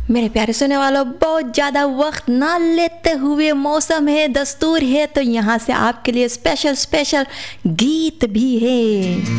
मेरे प्यारे सुनने वालों, बहुत ज़्यादा वक्त ना लेते हुए, मौसम है, दस्तूर है, तो यहाँ से आपके लिए स्पेशल स्पेशल गीत भी है।